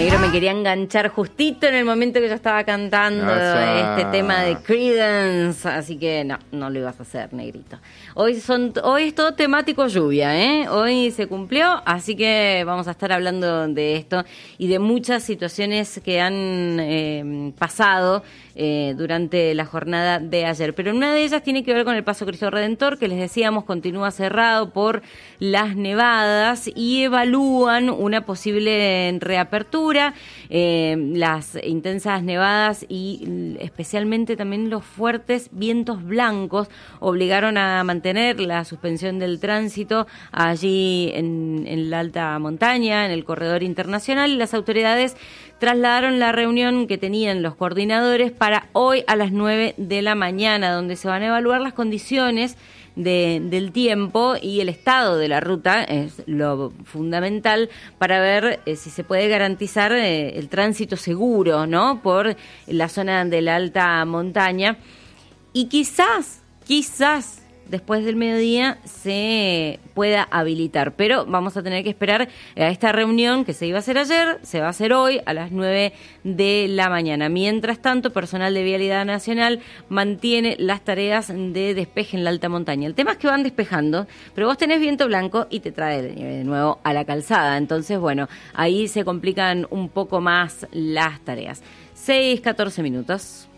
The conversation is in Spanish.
negro me quería enganchar justito en el momento que yo estaba cantando este tema de Creedence, así que no lo ibas a hacer, negrito. Hoy es todo temático lluvia, ¿eh? Hoy se cumplió, así que vamos a estar hablando de esto y de muchas situaciones que han pasado durante la jornada de ayer. Pero una de ellas tiene que ver con el Paso Cristo Redentor, que les decíamos continúa cerrado por las nevadas y evalúan una posible reapertura. Las intensas nevadas y especialmente también los fuertes vientos blancos obligaron a mantener la suspensión del tránsito allí en la alta montaña, en el corredor internacional, y las autoridades trasladaron la reunión que tenían los coordinadores para hoy a las 9 de la mañana, donde se van a evaluar las condiciones del tiempo y el estado de la ruta, es lo fundamental para ver si se puede garantizar el tránsito seguro, ¿no?, por la zona de la alta montaña. Y quizás después del mediodía se pueda habilitar, pero vamos a tener que esperar a esta reunión que se iba a hacer ayer, se va a hacer hoy a las 9 de la mañana. Mientras tanto, personal de Vialidad Nacional mantiene las tareas de despeje en la alta montaña. El tema es que van despejando, pero vos tenés viento blanco y te trae de nuevo a la calzada. Entonces, bueno, ahí se complican un poco más las tareas. 6:14 minutos.